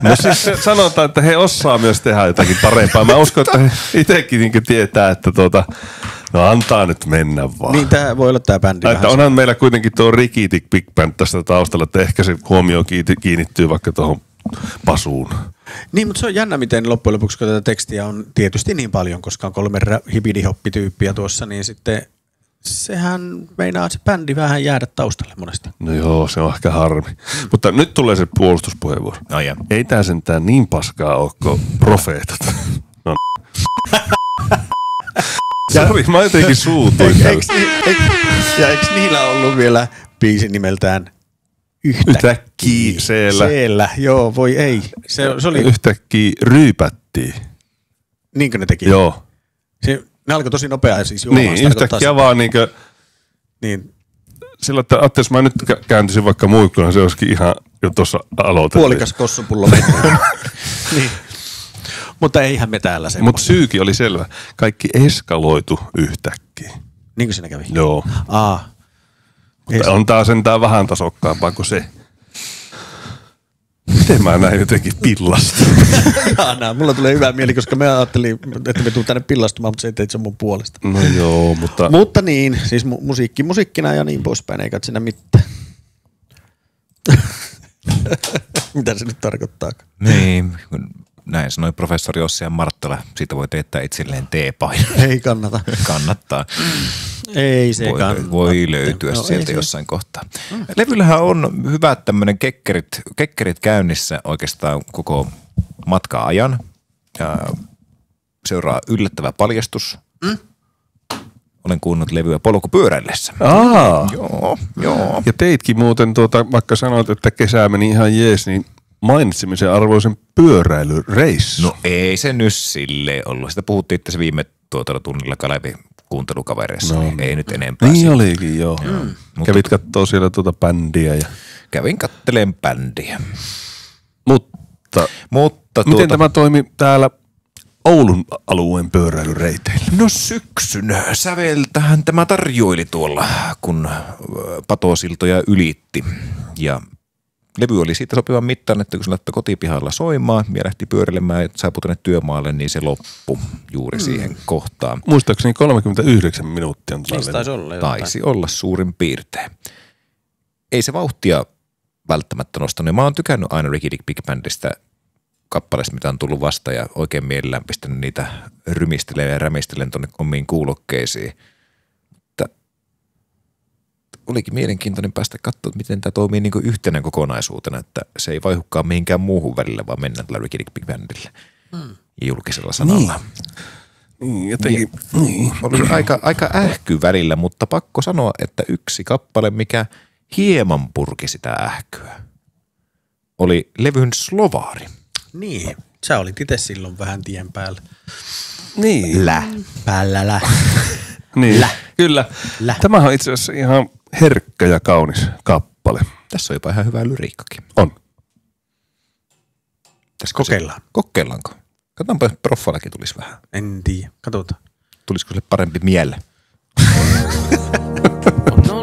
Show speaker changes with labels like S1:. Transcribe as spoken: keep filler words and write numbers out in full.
S1: No siis sanotaan, että he osaa myös tehdä jotakin parempaa. Mä uskon, että he itsekin niin tietää, että tuota, no antaa nyt mennä vaan.
S2: Niin tää voi olla tää bändi
S1: että
S2: vähän.
S1: onhan meillä kuitenkin tuo Rikitik Big Band tästä taustalla, että ehkä se huomio kiinnittyy vaikka tuohon Pasuun.
S2: Niin, mutta se on jännä, miten loppujen lopuksi, kun tätä tekstiä on tietysti niin paljon, koska on kolme hipidihoppityyppiä tuossa, niin sitten sehän meinaa se bändi vähän jäädä taustalle monesti.
S1: No joo, se on ehkä harmi. Mm. Mutta nyt tulee se puolustuspuheenvuoro.
S3: No ja.
S1: Ei tää sentään niin paskaa ole kuin Profeetat. No. Sori, mä jotenkin suutuin.
S2: Eiks, eik, ja eikö niillä ollut vielä biisi nimeltään Yhtäkkiä?
S1: Yhtäkkiä siellä.
S2: Siellä, joo, voi ei. Se, se oli...
S1: Yhtäkkiä ryypättiin.
S2: Niinkö ne teki?
S1: Joo.
S2: Se, ne alkoi tosi nopeaa siis juomaan.
S1: Niin, yhtäkkiä vaan niinkö...
S2: Niin.
S1: Silloin, että ajattelin, jos mä nyt kääntyisin vaikka muikkuun, se olisikin ihan jo tuossa aloitettiin.
S2: Puolikas kossupullo. Niin. Mutta eihän me täällä semmoista.
S1: Mutta syykin oli selvä. Kaikki eskaloitu yhtäkkiä.
S2: Niin kuin siinä kävi?
S1: Joo.
S2: Aa.
S1: Mutta on tää sentään vähän tasokkaampaa kuin se. Miten mä näin jotenkin pillasta?
S2: Ihanaa, mulla tulee hyvä mieli, koska mä ajattelin, että me tuun tänne pillastumaan, mutta se ei teit sen mun puolesta.
S1: No joo, mutta...
S2: Mutta niin, siis mu- musiikki musiikkina ja niin poispäin, eikä siinä mitään. Mitä se nyt tarkoittaa?
S3: Niin, näin sanoi professori Ossi ja Marttala. Siitä voi teettää itselleen teepaino.
S2: Ei kannata.
S3: Kannattaa.
S2: Ei se
S3: voi,
S2: kannata.
S3: voi löytyä no, sieltä jossain se. kohtaa. Mm. Levyllähän on hyvät tämmöinen kekkerit, kekkerit käynnissä oikeastaan koko matkaa ajan. Ja seuraa yllättävä paljastus. Mm. Olen kuunnellut levyä polkupyöräillessä.
S1: Aa.
S3: Joo, joo.
S1: Ja teitkin muuten, tuota, vaikka sanoit, että kesä meni ihan jees, niin mainitsemisen arvoisen pyöräilyreissu.
S3: No ei se nyt silleen ollut. Sitä puhuttiin itse viime tuotella tunnilla Kalevi kuuntelukavereissa, no, niin ei nyt enempää.
S1: Niin
S3: siitä.
S1: olikin, joo. Mm. Kävit kattoo siellä tuota bändiä. Ja...
S3: Kävin katteleen bändiä.
S1: Mutta,
S3: Mutta
S1: miten
S3: tuota...
S1: tämä toimi täällä Oulun alueen pyöräilyreiteillä?
S3: No syksyn säveltähän tämä tarjoili tuolla, kun patosiltoja ylitti. Ja levy oli siitä sopivan mittaan, että kun se laittoi kotipihalla soimaan ja lähti pyöräilemään ja saapui tänne työmaalle, niin se loppui juuri mm. siihen kohtaan.
S1: Muistaakseni kolmekymmentäyhdeksän minuuttia.
S2: Niin taisi olla jotain.
S3: Taisi olla suurin piirtein. Ei se vauhtia välttämättä nostanut. Mä oon tykännyt aina Rikitik Big Bandista kappaleista, mitä on tullut vasta ja oikein mielellään pistänyt niitä rymisteleen ja rämistelen tuonne omiin kuulokkeisiin. Mutta olikin mielenkiintoinen päästä katsoa, miten tämä toimii niin kuin yhtenä kokonaisuutena, että se ei vaihukaan mihinkään muuhun välillä, vaan mennään tällä Rikitik Big Bandilla hmm. julkisella sanalla.
S1: Niin, niin jotenkin. Niin.
S3: Oli aika, aika ähky välillä, mutta pakko sanoa, että yksi kappale, mikä hieman purki sitä ähkyä, oli levyn Slovaari.
S2: Niin, sä olit itse silloin vähän tien päällä.
S1: Niin.
S3: Lä.
S2: Päällä lä.
S1: Niin,
S2: lä.
S1: kyllä.
S2: Lä.
S1: Tämähän on itse asiassa ihan herkkä ja kaunis kappale.
S3: Tässä on jopa ihan hyvää lyriikkakin.
S1: On.
S3: Tässä
S2: kokeillaan.
S3: Kokeillaanko? Katsotaanpa, jos proffallakin tulisi vähän.
S2: En tiedä, katsotaan.
S3: Tulisiko sille parempi miele?
S4: No